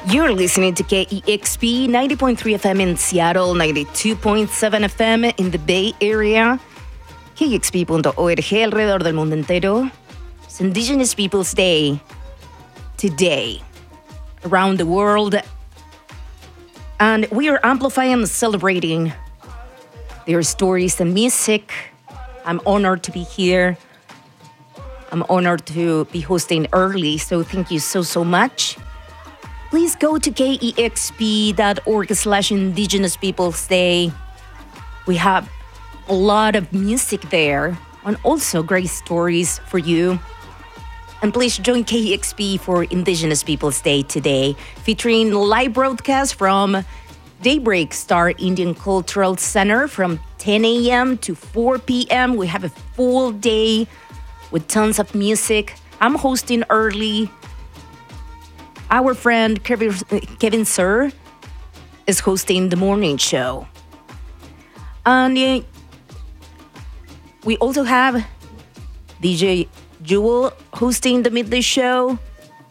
You're listening to KEXP 90.3 FM in Seattle, 92.7 FM in the Bay Area, KEXP.org alrededor del mundo entero. It's Indigenous Peoples Day today around the world, and we are amplifying and celebrating their stories and music. I'm honored to be here. I'm honored to be hosting early, so thank you so much. Please go to kexp.org/Indigenous Peoples Day. We have a lot of music there and also great stories for you. And please join KEXP for Indigenous Peoples Day today, featuring live broadcast from Daybreak Star Indian Cultural Center from 10 a.m. to 4 p.m. We have a full day with tons of music. I'm hosting early. Our friend Kevin Sir is hosting the morning show. And we also have DJ Jewel hosting the midday show.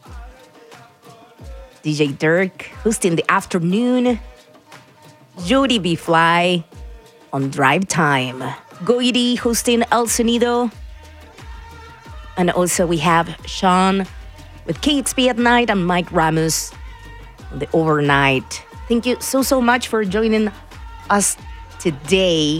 DJ Dirk hosting the afternoon. Jody B. Fly on Drive Time. Goiri hosting El Sonido. And also we have Sean with KEXP at night and Mike Ramos on the overnight. Thank you so much for joining us today.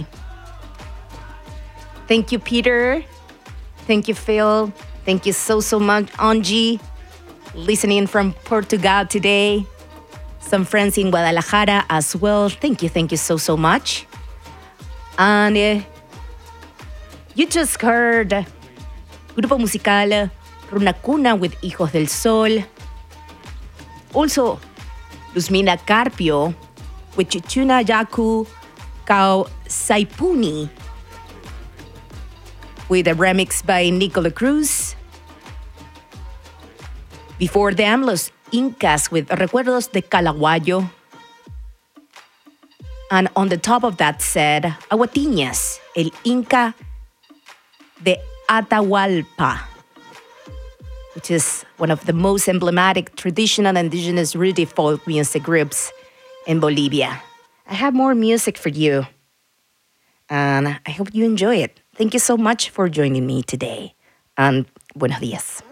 Thank you, Peter. Thank you, Phil. Thank you so much, Angie, listening from Portugal today. Some friends in Guadalajara as well. Thank you so much. And you just heard Grupo Musical Runacuna with Hijos del Sol. Also, Luzmina Carpio with Chichuna Yaku Kau Saipuni with a remix by Nicola Cruz. Before them, Los Incas with Recuerdos de Calaguayo. And on the top of that set, Aguatiñas, El Inca de Atahualpa, which is one of the most emblematic traditional indigenous rooted folk music groups in Bolivia. I have more music for you, and I hope you enjoy it. Thank you so much for joining me today, and buenos días.